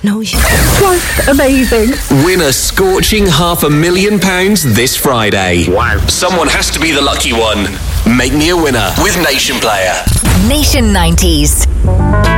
know you. Just amazing. Win a scorching £500,000 this Friday. Wow. Someone has to be the lucky one. Make me a winner with Nation Player. Nation 90s.